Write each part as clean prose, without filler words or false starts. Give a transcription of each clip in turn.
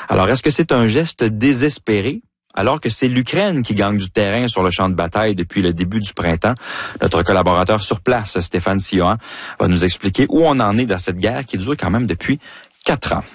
Alors, est-ce que c'est un geste désespéré? Alors que c'est l'Ukraine qui gagne du terrain sur le champ de bataille depuis le début du printemps. Notre collaborateur sur place, Stéphane Siohan, va nous expliquer où on en est dans cette guerre qui dure quand même depuis 4 ans.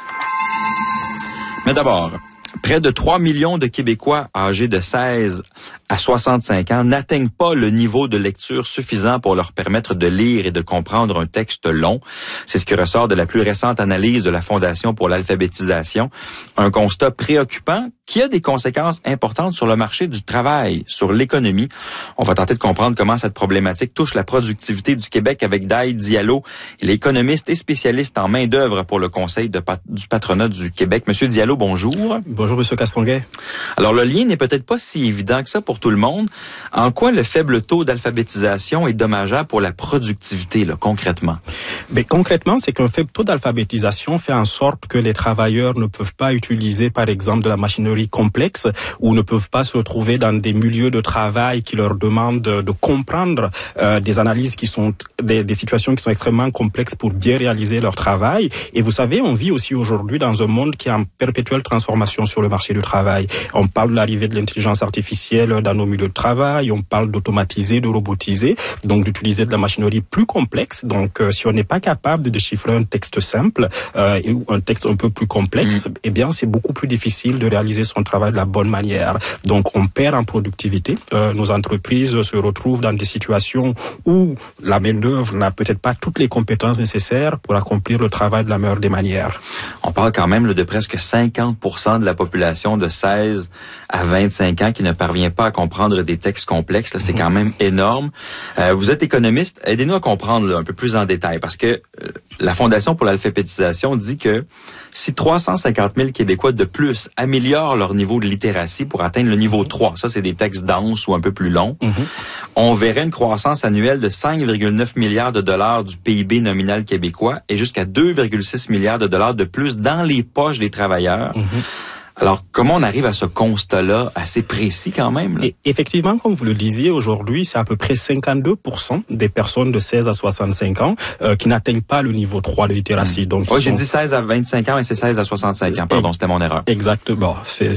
Mais d'abord, près de 3 millions de Québécois âgés de 16 à 65 ans n'atteignent pas le niveau de lecture suffisant pour leur permettre de lire et de comprendre un texte long. C'est ce qui ressort de la plus récente analyse de la Fondation pour l'alphabétisation. Un constat préoccupant qui a des conséquences importantes sur le marché du travail, sur l'économie. On va tenter de comprendre comment cette problématique touche la productivité du Québec avec Dai Diallo. Il est économiste et spécialiste en main-d'œuvre pour le Conseil du patronat du Québec. Monsieur Diallo, bonjour. Bonjour, Monsieur Castonguay. Alors, le lien n'est peut-être pas si évident que ça pour tout le monde. En quoi le faible taux d'alphabétisation est dommageable pour la productivité, là, concrètement? Mais concrètement, c'est qu'un faible taux d'alphabétisation fait en sorte que les travailleurs ne peuvent pas utiliser, par exemple, de la machinerie complexe ou ne peuvent pas se retrouver dans des milieux de travail qui leur demandent de comprendre des analyses qui sont des situations qui sont extrêmement complexes pour bien réaliser leur travail. Et vous savez, on vit aussi aujourd'hui dans un monde qui est en perpétuelle transformation sur le marché du travail. On parle de l'arrivée de l'intelligence artificielle dans nos milieux de travail, on parle d'automatiser, de robotiser, donc d'utiliser de la machinerie plus complexe. Donc, si on n'est pas capable de déchiffrer un texte simple ou un texte un peu plus complexe, eh bien, c'est beaucoup plus difficile de réaliser son travail de la bonne manière. Donc, on perd en productivité. Nos entreprises se retrouvent dans des situations où la main-d'œuvre n'a peut-être pas toutes les compétences nécessaires pour accomplir le travail de la meilleure des manières. On parle quand même de presque 50% de la population de 16 à 25 ans qui ne parvient pas à comprendre des textes complexes. Là, c'est quand même énorme. Vous êtes économiste. Aidez-nous à comprendre un peu plus en détail parce que la Fondation pour l'alphabétisation dit que si 350 000 Québécois de plus améliorent leur niveau de littératie pour atteindre le niveau 3, ça c'est des textes denses ou un peu plus longs, on verrait une croissance annuelle de 5,9 milliards de dollars du PIB nominal québécois et jusqu'à 2,6 milliards de dollars de plus dans les poches des travailleurs. Alors, comment on arrive à ce constat-là assez précis quand même? Là? Et effectivement, comme vous le disiez, aujourd'hui, c'est à peu près 52% des personnes de 16 à 65 ans qui n'atteignent pas le niveau 3 de littératie. Donc, j'ai dit 16 à 25 ans, mais c'est 16 à 65 ans. Pardon, c'était mon erreur. Exactement. C'est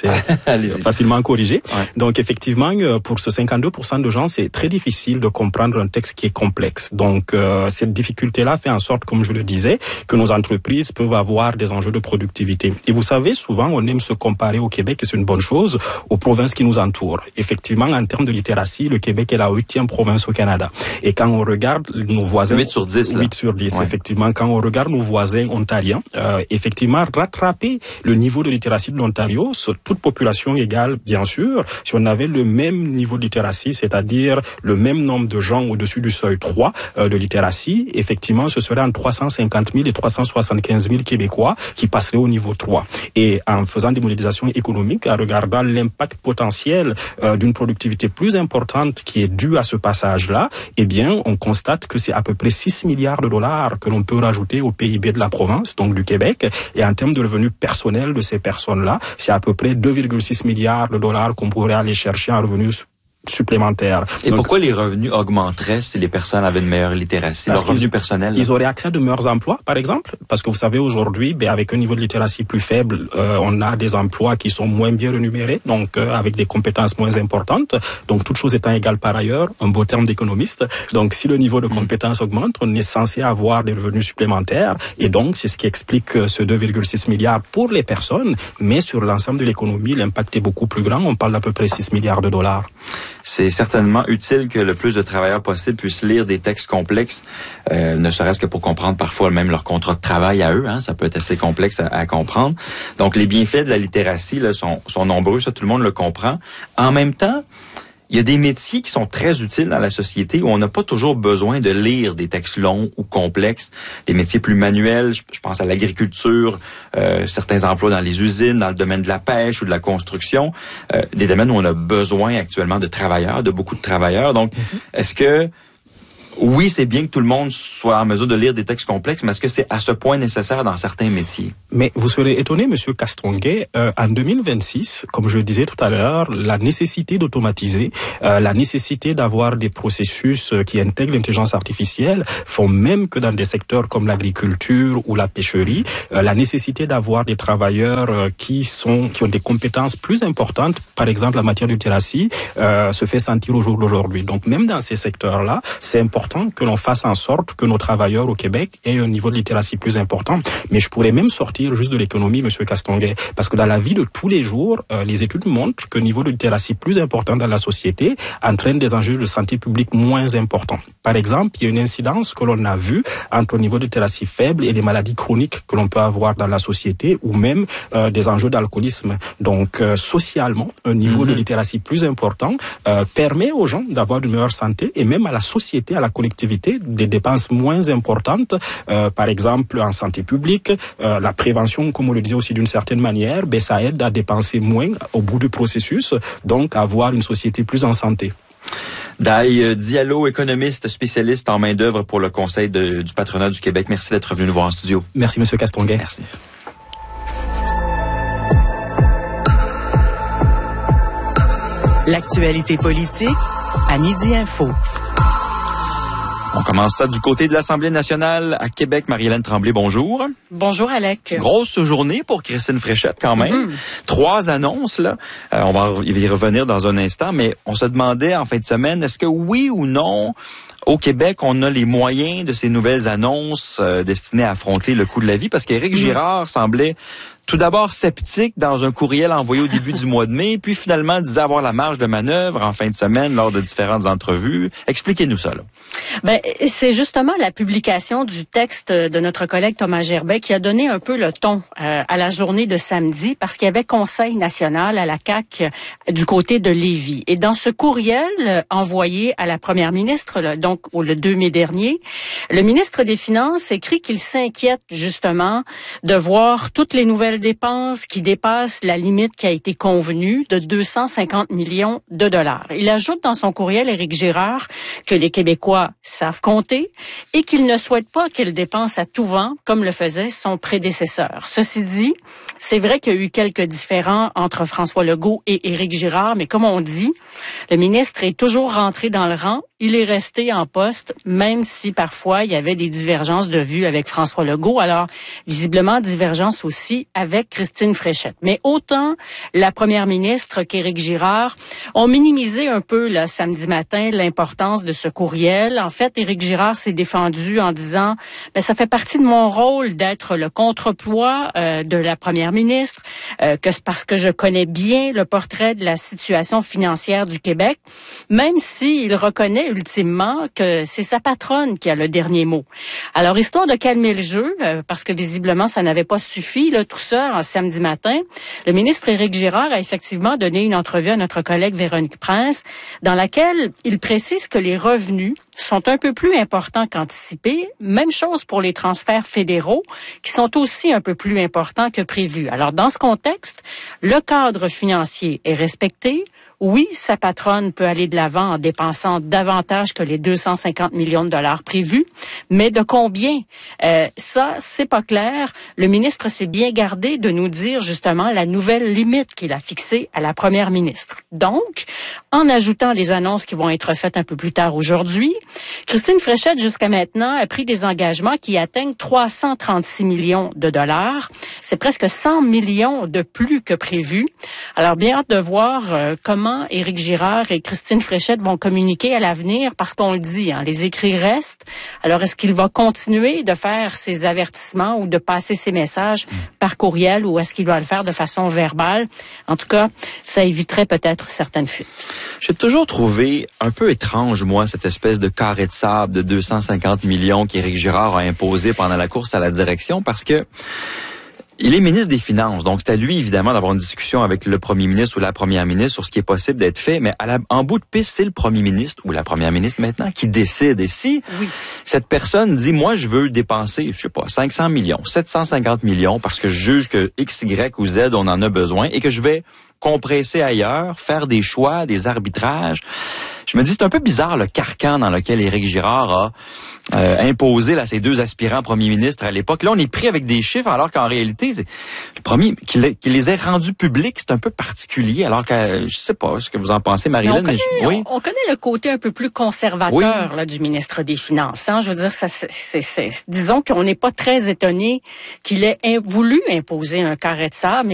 facilement corrigé. Ouais. Donc, effectivement, pour ce 52% de gens, c'est très difficile de comprendre un texte qui est complexe. Donc, cette difficulté-là fait en sorte, comme je le disais, que nos entreprises peuvent avoir des enjeux de productivité. Et vous savez, souvent, on aime se comparer au Québec, et c'est une bonne chose, aux provinces qui nous entourent. Effectivement, en termes de littératie, le Québec est la 8e province au Canada. Et quand on regarde nos voisins... 8 sur 10, là. 8 sur 10, ouais. Effectivement. Quand on regarde nos voisins ontariens, effectivement, rattraper le niveau de littératie de l'Ontario sur toute population égale, bien sûr, si on avait le même niveau de littératie, c'est-à-dire le même nombre de gens au-dessus du seuil 3 de littératie, effectivement, ce serait entre 350 000 et 375 000 Québécois qui passeraient au niveau 3. Et en faisant des modélisations économiques, en regardant l'impact potentiel d'une productivité plus importante qui est due à ce passage-là, eh bien, on constate que c'est à peu près 6 milliards de dollars que l'on peut rajouter au PIB de la province, donc du Québec. Et en termes de revenus personnels de ces personnes-là, c'est à peu près 2,6 milliards de dollars qu'on pourrait aller chercher en revenus supplémentaires. Et donc, pourquoi les revenus augmenteraient si les personnes avaient une meilleure littératie, leurs revenus personnels? Ils auraient accès à de meilleurs emplois, par exemple, parce que vous savez, aujourd'hui, avec un niveau de littératie plus faible, on a des emplois qui sont moins bien rémunérés, donc avec des compétences moins importantes. Donc, toute chose étant égale par ailleurs, un beau terme d'économiste. Donc, si le niveau de compétences augmente, on est censé avoir des revenus supplémentaires. Et donc, c'est ce qui explique ce 2,6 milliards pour les personnes, mais sur l'ensemble de l'économie, l'impact est beaucoup plus grand. On parle d'à peu près 6 milliards de dollars. C'est certainement utile que le plus de travailleurs possible puissent lire des textes complexes, ne serait-ce que pour comprendre parfois même leur contrat de travail à eux. Ça peut être assez complexe à comprendre. Donc, les bienfaits de la littératie là, sont nombreux, ça tout le monde le comprend. En même temps, il y a des métiers qui sont très utiles dans la société où on n'a pas toujours besoin de lire des textes longs ou complexes, des métiers plus manuels. Je pense à l'agriculture, certains emplois dans les usines, dans le domaine de la pêche ou de la construction, des domaines où on a besoin actuellement de travailleurs, de beaucoup de travailleurs. Donc, est-ce que Oui, c'est bien que tout le monde soit en mesure de lire des textes complexes, mais est-ce que c'est à ce point nécessaire dans certains métiers? Mais vous serez étonné, Monsieur Castonguay, en 2026, comme je le disais tout à l'heure, la nécessité d'automatiser, la nécessité d'avoir des processus qui intègrent l'intelligence artificielle font même que dans des secteurs comme l'agriculture ou la pêcherie, la nécessité d'avoir des travailleurs qui ont des compétences plus importantes, par exemple en matière de littératie, se fait sentir au jour d'aujourd'hui. Donc même dans ces secteurs-là, c'est important que l'on fasse en sorte que nos travailleurs au Québec aient un niveau de littératie plus important. Mais je pourrais même sortir juste de l'économie, Monsieur Castonguay, parce que dans la vie de tous les jours, les études montrent que le niveau de littératie plus important dans la société entraîne des enjeux de santé publique moins importants. Par exemple, il y a une incidence que l'on a vue entre le niveau de littératie faible et les maladies chroniques que l'on peut avoir dans la société, ou même des enjeux d'alcoolisme. Donc, socialement, un niveau de littératie plus important permet aux gens d'avoir une meilleure santé et même à la société, à la collectivité, des dépenses moins importantes, par exemple en santé publique, la prévention, comme on le disait aussi d'une certaine manière, ça aide à dépenser moins au bout du processus, donc à avoir une société plus en santé. Dai Diallo, économiste spécialiste en main-d'œuvre pour le Conseil du patronat du Québec. Merci d'être venu nous voir en studio. Merci, Monsieur Castonguay. Merci. L'actualité politique à Midi Info. On commence ça du côté de l'Assemblée nationale à Québec. Marie-Hélène Tremblay, bonjour. Bonjour, Alec. Grosse journée pour Christine Fréchette, quand même. 3 annonces, là. On va y revenir dans un instant, mais on se demandait en fin de semaine, est-ce que oui ou non, au Québec, on a les moyens de ces nouvelles annonces destinées à affronter le coût de la vie? Parce qu'Éric Girard semblait tout d'abord sceptique dans un courriel envoyé au début du mois de mai, puis finalement disait avoir la marge de manœuvre en fin de semaine lors de différentes entrevues. Expliquez-nous ça, là. C'est justement la publication du texte de notre collègue Thomas Gerbet qui a donné un peu le ton à la journée de samedi, parce qu'il y avait Conseil national à la CAQ du côté de Lévis. Et dans ce courriel envoyé à la première ministre, donc le 2 mai dernier, le ministre des Finances écrit qu'il s'inquiète justement de voir toutes les nouvelles dépenses qui dépassent la limite qui a été convenue de 250 millions de dollars. Il ajoute dans son courriel, Éric Girard, que les Québécois savent compter et qu'il ne souhaite pas qu'elle dépense à tout vent comme le faisait son prédécesseur. Ceci dit, c'est vrai qu'il y a eu quelques différends entre François Legault et Éric Girard, mais comme on dit, le ministre est toujours rentré dans le rang. Il est resté en poste, même si parfois il y avait des divergences de vues avec François Legault. Alors, visiblement, divergences aussi avec Christine Fréchette. Mais autant la première ministre qu'Éric Girard ont minimisé un peu là, samedi matin l'importance de ce courriel. En fait, Éric Girard s'est défendu en disant ça fait partie de mon rôle d'être le contrepoids de la première ministre, parce que je connais bien le portrait de la situation financière du Québec, même s'il reconnaît ultimement que c'est sa patronne qui a le dernier mot. Alors, histoire de calmer le jeu, parce que visiblement, ça n'avait pas suffi, là, tout ça, en samedi matin, le ministre Éric Girard a effectivement donné une entrevue à notre collègue Véronique Prince, dans laquelle il précise que les revenus sont un peu plus importants qu'anticipés. Même chose pour les transferts fédéraux, qui sont aussi un peu plus importants que prévu. Alors, dans ce contexte, le cadre financier est respecté. Oui, sa patronne peut aller de l'avant en dépensant davantage que les 250 millions de dollars prévus, mais de combien? Ça, c'est pas clair. Le ministre s'est bien gardé de nous dire justement la nouvelle limite qu'il a fixée à la première ministre. Donc, en ajoutant les annonces qui vont être faites un peu plus tard aujourd'hui, Christine Fréchette, jusqu'à maintenant, a pris des engagements qui atteignent 336 millions de dollars. C'est presque 100 millions de plus que prévu. Alors, bien hâte de voir comment Éric Girard et Christine Fréchette vont communiquer à l'avenir, parce qu'on le dit, les écrits restent. Alors, est-ce qu'il va continuer de faire ses avertissements ou de passer ses messages par courriel, ou est-ce qu'il va le faire de façon verbale? En tout cas, ça éviterait peut-être certaines fuites. J'ai toujours trouvé un peu étrange, moi, cette espèce de carré de sable de 250 millions qu'Éric Girard a imposé pendant la course à la direction, parce que il est ministre des Finances, donc c'est à lui, évidemment, d'avoir une discussion avec le premier ministre ou la première ministre sur ce qui est possible d'être fait, mais en bout de piste, c'est le premier ministre ou la première ministre maintenant qui décide. Et si cette personne dit, moi, je veux dépenser, 500 millions, 750 millions, parce que je juge que X, Y ou Z, on en a besoin, et que je vais compresser ailleurs, faire des choix, des arbitrages, Je me dis, c'est un peu bizarre le carcan dans lequel Éric Girard a imposé là ces deux aspirants premiers ministres à l'époque. Là, on est pris avec des chiffres, alors qu'en réalité, c'est le premier qu'il les ait rendus publics, c'est un peu particulier. Alors que je sais pas ce que vous en pensez, Marie-Hélène. On connaît le côté un peu plus conservateur là, du ministre des Finances. Hein? Je veux dire, disons qu'on n'est pas très étonné qu'il ait voulu imposer un carré de sable.